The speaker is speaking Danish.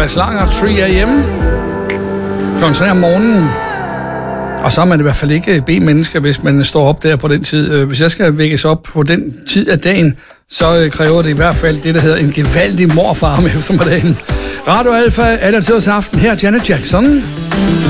Mads Langer, 3 AM. Klokken 3 om morgenen. Og så er man i hvert fald ikke B-menneske, hvis man står op der på den tid. Hvis jeg skal vækkes op på den tid af dagen, så kræver det i hvert fald det, der hedder en gevaldig morfar om eftermiddagen. Radio Alfa, alle til os aften. Her Janet Jackson.